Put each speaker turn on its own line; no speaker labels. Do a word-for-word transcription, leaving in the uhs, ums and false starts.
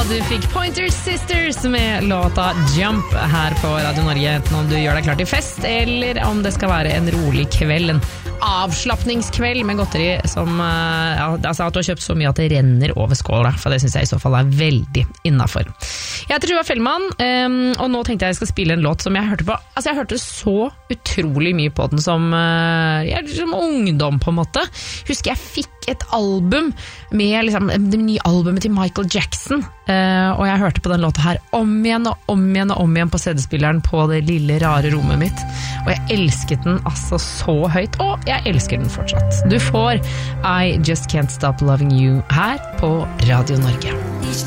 du fikk Pointer Sisters med låta Jump her på Radio Norge, enten om du gjør deg klar til fest, eller om det skal være en rolig kveld, en avslappningskveld med godteri som, ja, altså at du har kjøpt så mye at det renner over skåla, for det synes jeg i så fall er veldig innenfor. Jeg heter Tuva Fellmann, og nå tenkte jeg jeg skal spille en låt som jeg hørte på, altså jeg hørte så utrolig mye på den som, ja, som ungdom på en måte. Husker jeg fikk et album med liksom, det nye albumet til Michael Jackson, uh, og jeg hørte på den låta her om igjen og om igjen og om igjen på C D-spilleren på det lille rare rommet mitt, og jeg elsket den altså så høyt, og jeg elsker den fortsatt. Du får I Just Can't Stop Loving You her på Radio Norge.